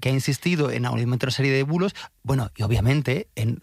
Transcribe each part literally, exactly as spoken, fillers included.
que ha insistido en alimentar una serie de bulos, bueno, y obviamente en...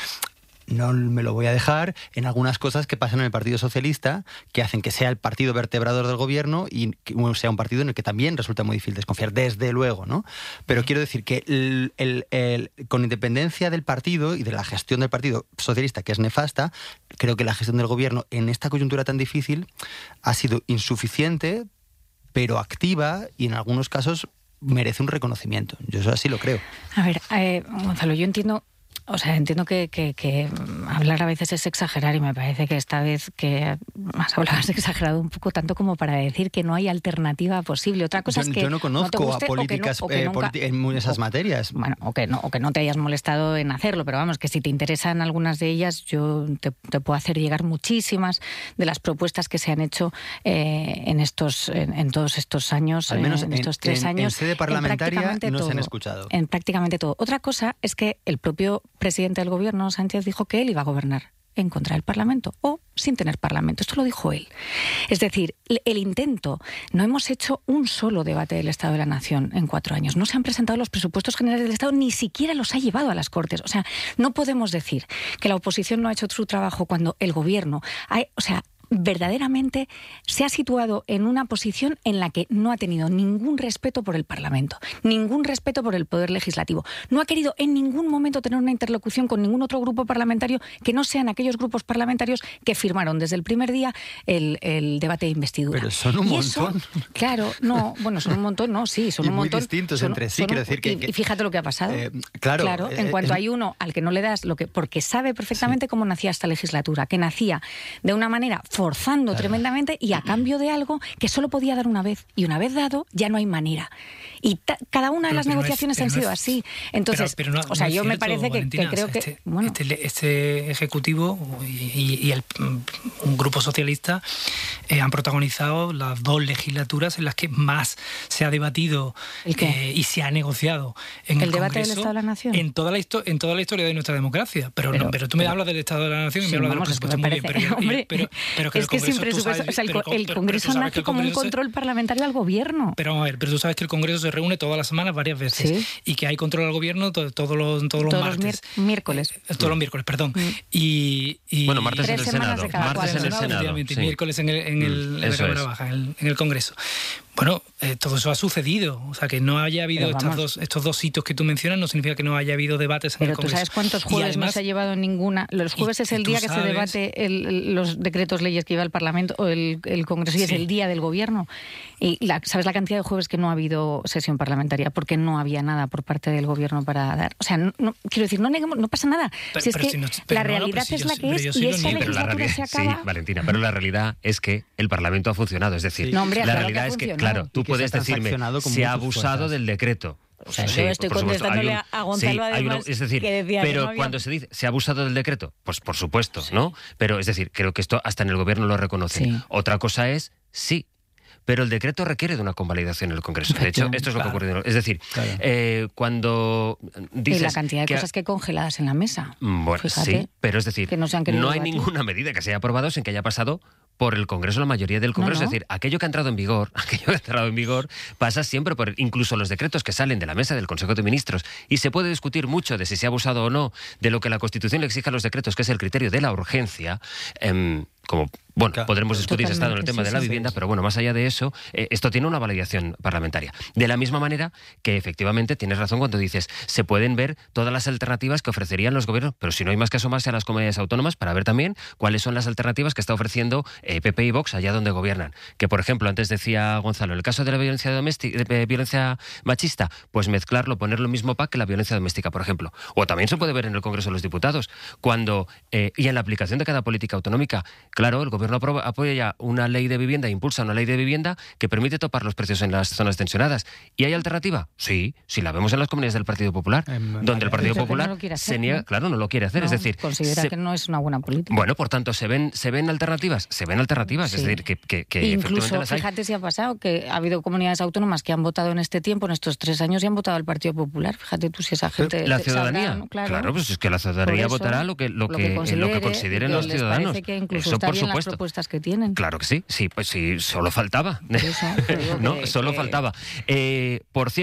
no me lo voy a dejar en algunas cosas que pasan en el Partido Socialista que hacen que sea el partido vertebrador del gobierno y que sea un partido en el que también resulta muy difícil desconfiar, desde luego, ¿no? Pero quiero decir que el, el, el, con independencia del partido y de la gestión del Partido Socialista, que es nefasta, creo que la gestión del gobierno en esta coyuntura tan difícil ha sido insuficiente, pero activa y en algunos casos merece un reconocimiento. Yo eso así lo creo. A ver, eh, Gonzalo, yo entiendo... O sea, entiendo que, que, que hablar a veces es exagerar y me parece que esta vez que has hablado has exagerado un poco tanto como para decir que no hay alternativa posible. Otra cosa yo, es que yo no conozco no a políticas o que no, o que eh, nunca, en esas o, materias. Bueno, o que, no, o que no te hayas molestado en hacerlo, pero vamos, que si te interesan algunas de ellas, yo te, te puedo hacer llegar muchísimas de las propuestas que se han hecho eh, en estos en, en todos estos años, al menos en, en estos tres en, años. En sede parlamentaria no todo, se han escuchado. En prácticamente todo. Otra cosa es que el propio presidente del gobierno, Sánchez, dijo que él iba a gobernar en contra del Parlamento o sin tener Parlamento. Esto lo dijo él. Es decir, el intento, no hemos hecho un solo debate del Estado de la Nación en cuatro años. No se han presentado los presupuestos generales del Estado, ni siquiera los ha llevado a las Cortes. O sea, no podemos decir que la oposición no ha hecho su trabajo cuando el gobierno ha, o sea, verdaderamente se ha situado en una posición en la que no ha tenido ningún respeto por el Parlamento, ningún respeto por el Poder Legislativo. No ha querido en ningún momento tener una interlocución con ningún otro grupo parlamentario que no sean aquellos grupos parlamentarios que firmaron desde el primer día el, el debate de investidura. Pero son un y montón. Eso, claro, no, bueno, son un montón, no, sí, son y un muy montón. distintos son, entre sí, son, quiero decir que... Y, que y fíjate lo que ha pasado. Eh, claro. Claro, en eh, cuanto eh, hay uno al que no le das lo que... Porque sabe perfectamente sí. cómo nacía esta legislatura, que nacía de una manera forzando claro. tremendamente y a cambio de algo que solo podía dar una vez. Y una vez dado, ya no hay manera. Y ta, cada una de pero, las pero negociaciones no es, han sido es, así. Entonces, pero, pero no, o sea, no yo cierto, me parece que, que creo que... Este, bueno. este, este Ejecutivo y, y el un grupo socialista eh, han protagonizado las dos legislaturas en las que más se ha debatido eh, y se ha negociado en el, el debate Congreso, del Estado de la Nación. En toda la, en toda la historia de nuestra democracia. Pero, pero, no, pero tú me hablas del Estado de la Nación y sí, me hablas vamos, de los presupuestos muy bien. Pero, hombre, pero, pero que es el que Congreso, sin presupuesto, sabes, o sea, el, pero, el pero, Congreso pero nace como un control parlamentario al gobierno. Pero vamos a ver, pero tú sabes que el Congreso se reúne todas las semanas varias veces ¿sí? y que hay control al gobierno to, todos los todos los todos martes. Los miércoles. Eh, todos los miércoles, perdón. Mm. Y, y bueno, martes en el Senado. Martes en el Senado. Sí. Miércoles en, el, en, el, mm, en la Cámara es. Baja, en el, en el Congreso. Bueno, eh, todo eso ha sucedido. O sea, que no haya habido estas dos, estos dos hitos que tú mencionas no significa que no haya habido debates en pero el Congreso. Pero tú sabes cuántos jueves además, no se ha llevado ninguna... Los jueves y, es el día que sabes, se debate el, los decretos leyes que lleva el Parlamento o el, el Congreso y sí. es el día del Gobierno. Y la, ¿sabes la cantidad de jueves que no ha habido sesión parlamentaria? Porque no había nada por parte del Gobierno para dar. O sea, no, no, quiero decir, no neguemos, no pasa nada. Pero, si es pero que si no, la realidad no, si es yo, la que es y esa legislatura se acaba... Sí, Valentina, pero la realidad es que el Parlamento ha funcionado. Es decir, sí. no, hombre, la claro realidad que es que, funcionado. claro, tú puedes decirme, se ha abusado cosas. del decreto. O sea, sí, yo estoy contestándole un, a Gonzalo sí, además uno, es decir, que decía pero que no había... cuando se dice se ha abusado del decreto, pues por supuesto, sí. ¿no? Pero es decir, creo que esto hasta en el gobierno lo reconocen. Sí. Otra cosa es, sí, pero el decreto requiere de una convalidación en el Congreso. De hecho, esto es lo claro. que ha ocurrido. Es decir, claro. eh, cuando dices... Y la cantidad de que cosas que hay congeladas en la mesa. Bueno, Fíjate, sí, pero es decir, que no, se han no hay debatir. ninguna medida que se haya aprobado sin que haya pasado por el Congreso, la mayoría del Congreso. No, no. Es decir, aquello que ha entrado en vigor, aquello que ha entrado en vigor, pasa siempre por incluso los decretos que salen de la mesa del Consejo de Ministros. Y se puede discutir mucho de si se ha abusado o no de lo que la Constitución le exige a los decretos, que es el criterio de la urgencia. Eh, como bueno, claro, podremos discutir ese estado en el tema sí, de la sí, vivienda, sí, pero bueno, más allá de eso, eh, esto tiene una validación parlamentaria. De la misma manera que efectivamente tienes razón cuando dices, se pueden ver todas las alternativas que ofrecerían los gobiernos, pero si no hay más que asomarse a las comunidades autónomas para ver también cuáles son las alternativas que está ofreciendo eh, P P y Vox allá donde gobiernan. Que, por ejemplo, antes decía Gonzalo, en el caso de la violencia doméstica, de violencia machista, pues mezclarlo, poner lo mismo pack que la violencia doméstica, por ejemplo. O también se puede ver en el Congreso de los Diputados, cuando, eh, y en la aplicación de cada política autonómica, claro, el gobierno aprueba, apoya una ley de vivienda, impulsa una ley de vivienda que permite topar los precios en las zonas tensionadas. ¿Y hay alternativa? Sí, si la vemos en las comunidades del Partido Popular, eh, donde vale. el Partido Popular no hacer, se niega, ¿no? claro, no lo quiere hacer, no, es decir... Considera se, que no es una buena política. Bueno, por tanto, ¿se ven se ven alternativas? Se ven alternativas, sí. es decir, que, que, que incluso, las hay. Fíjate si ha pasado, que ha habido comunidades autónomas que han votado en este tiempo, en estos tres años, y han votado al Partido Popular. Fíjate tú si esa gente... Pero la ciudadanía, sabrá, ¿no? claro, claro, pues es que la ciudadanía eso, votará lo que, lo que, lo que, considere, lo que consideren los ciudadanos. Que incluso eso, está por bien supuesto. Las propuestas que tienen. Claro que sí, sí, pues sí, solo faltaba. Eso, no, que, solo que... faltaba. Eh, por cierto,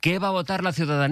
¿Qué va a votar la ciudadanía?